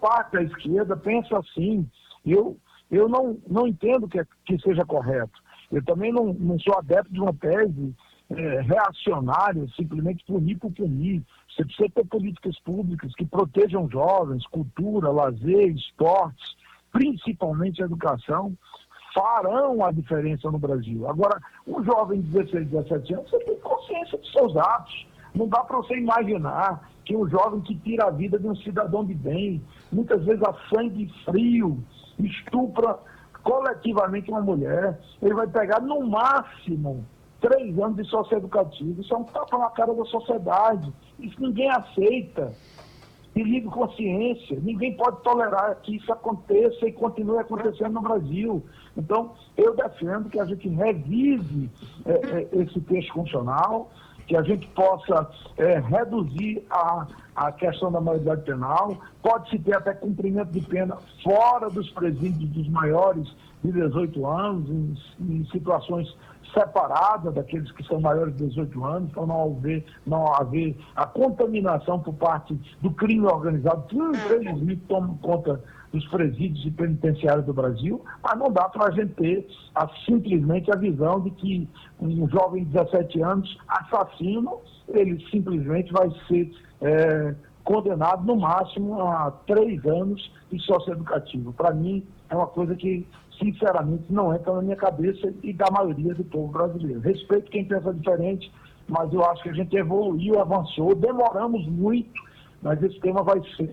parte da esquerda pensa assim. Eu não entendo que seja correto. Eu também não sou adepto de uma tese reacionária, simplesmente punir por punir. Você precisa ter políticas públicas que protejam jovens, cultura, lazer, esportes, principalmente a educação, farão a diferença no Brasil. Agora, um jovem de 16, 17 anos, você tem consciência dos seus atos. Não dá para você imaginar que um jovem que tira a vida de um cidadão de bem, muitas vezes a sangue frio, estupra coletivamente uma mulher, ele vai pegar no máximo 3 anos de socioeducativo. Isso é um tapa na cara da sociedade. Isso ninguém aceita. E livre consciência. Ninguém pode tolerar que isso aconteça e continue acontecendo no Brasil. Então, eu defendo que a gente revise esse texto constitucional, que a gente possa reduzir a questão da maioridade penal. Pode-se ter até cumprimento de pena fora dos presídios dos maiores de 18 anos, em situações separadas daqueles que são maiores de 18 anos, para não haver a contaminação por parte do crime organizado, que infelizmente toma conta dos presídios e penitenciários do Brasil, mas não dá para a gente ter simplesmente a visão de que um jovem de 17 anos, assassino, ele simplesmente vai ser condenado no máximo a 3 anos de socioeducativo. Para mim, é uma coisa que, sinceramente, não entra na minha cabeça e da maioria do povo brasileiro. Respeito quem pensa diferente, mas eu acho que a gente evoluiu, avançou, demoramos muito, mas esse tema vai ser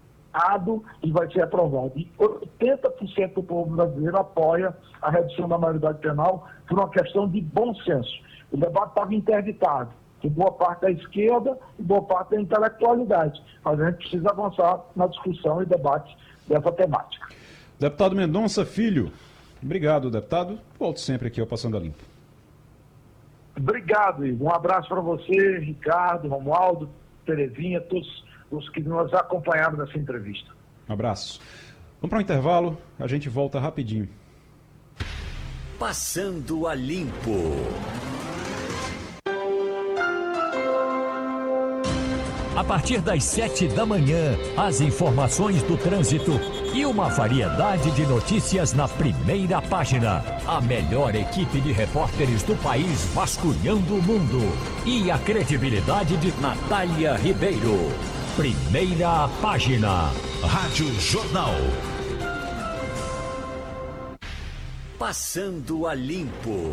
e vai ser aprovado. E 80% do povo brasileiro apoia a redução da maioridade penal por uma questão de bom senso. O debate estava interditado, de boa parte da esquerda e boa parte da intelectualidade. Mas a gente precisa avançar na discussão e debate dessa temática. Deputado Mendonça Filho, obrigado, deputado. Volto sempre aqui ao Passando a Limpo. Obrigado, Igor. Um abraço para você, Ricardo, Romualdo, Terezinha, todos os que nos acompanharam nessa entrevista. Um abraço. Vamos para um intervalo, a gente volta rapidinho. Passando a Limpo. A partir das 7 da manhã, as informações do trânsito e uma variedade de notícias na primeira página. A melhor equipe de repórteres do país vasculhando o mundo. E a credibilidade de Natália Ribeiro. Primeira página. Rádio Jornal. Passando a Limpo.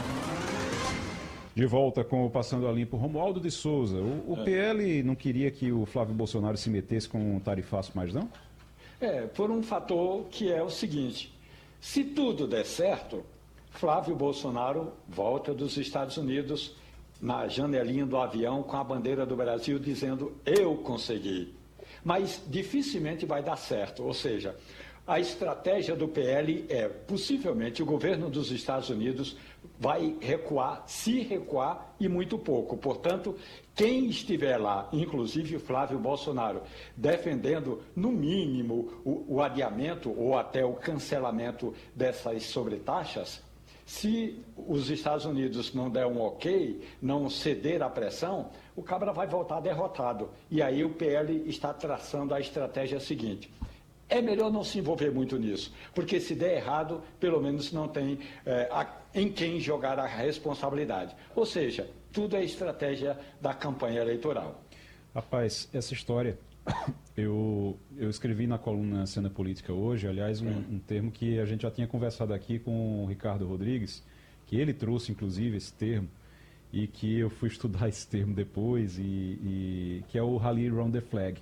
De volta com o Passando a Limpo, Romualdo de Souza. O PL não queria que o Flávio Bolsonaro se metesse com um tarifaço mais, não? Por um fator que é o seguinte: se tudo der certo, Flávio Bolsonaro volta dos Estados Unidos na janelinha do avião com a bandeira do Brasil dizendo eu consegui. Mas dificilmente vai dar certo, ou seja, a estratégia do PL possivelmente o governo dos Estados Unidos vai recuar, se recuar e muito pouco. Portanto, quem estiver lá, inclusive o Flávio Bolsonaro, defendendo no mínimo o adiamento ou até o cancelamento dessas sobretaxas, se os Estados Unidos não der um ok, não ceder à pressão, o cabra vai voltar derrotado. E aí o PL está traçando a estratégia seguinte: é melhor não se envolver muito nisso, porque se der errado, pelo menos não tem em quem jogar a responsabilidade. Ou seja, tudo é estratégia da campanha eleitoral. Rapaz, essa história, eu escrevi na coluna Cena Política hoje, aliás, um termo que a gente já tinha conversado aqui com o Ricardo Rodrigues, que ele trouxe, inclusive, esse termo, e que eu fui estudar esse termo depois, e que é o Rally Round the Flag.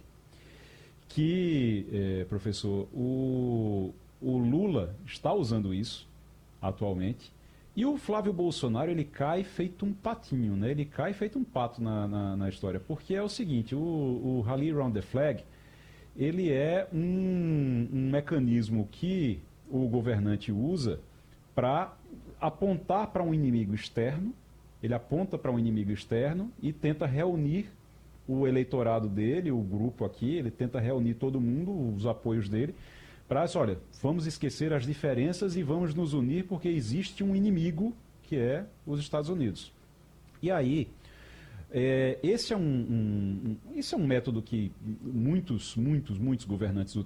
Que, professor, o Lula está usando isso atualmente, e o Flávio Bolsonaro, ele cai feito um patinho, né? Ele cai feito um pato na história, porque é o seguinte: o Rally Round the Flag, ele é um mecanismo que o governante usa para apontar para um inimigo externo. Ele aponta para um inimigo externo e tenta reunir o eleitorado dele, o grupo aqui, ele tenta reunir todo mundo, os apoios dele, para dizer, olha, vamos esquecer as diferenças e vamos nos unir porque existe um inimigo que é os Estados Unidos. E aí, esse é um método que muitos governantes